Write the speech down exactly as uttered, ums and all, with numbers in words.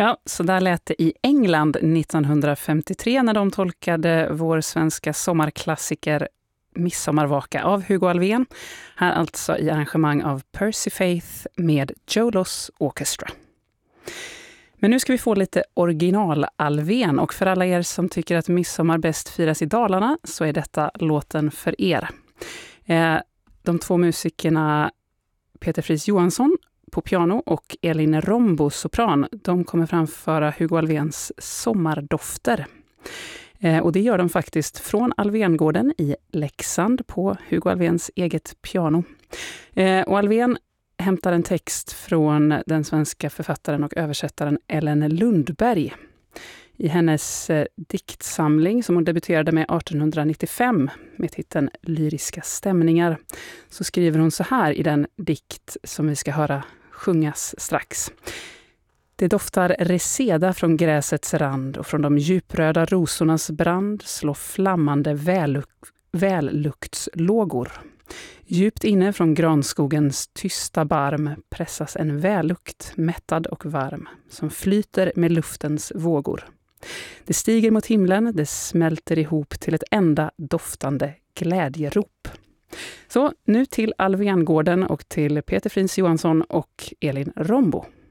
Ja, så där lät det i England nittonhundrafemtiotre när de tolkade vår svenska sommarklassiker Midsommarvaka av Hugo Alfvén. Här alltså i arrangemang av Percy Faith med Jolos Orchestra. Men nu ska vi få lite original Alfvén, och för alla er som tycker att midsommar bäst firas i Dalarna så är detta låten för er. De två musikerna Peter Fris Johansson på piano och Elin Rombo sopran, de kommer framföra Hugo Alfvéns Sommardofter. Eh, och det gör de faktiskt från Alfvéngården i Leksand på Hugo Alfvéns eget piano. Eh, och Alfvén hämtar en text från den svenska författaren och översättaren Ellen Lundberg. I hennes eh, diktsamling som hon debuterade med artonhundranittiofem med titeln Lyriska stämningar, så skriver hon så här i den dikt som vi ska höra sjungas strax. Det doftar reseda från gräsets rand, och från de djupröda rosornas brand slår flammande välluk- välluktslågor. Djupt inne från granskogens tysta barm pressas en vällukt, mättad och varm, som flyter med luftens vågor. Det stiger mot himlen, det smälter ihop till ett enda doftande glädjerop. Så nu till Alfvéngården och till Peter Fris Johansson och Elin Rombo.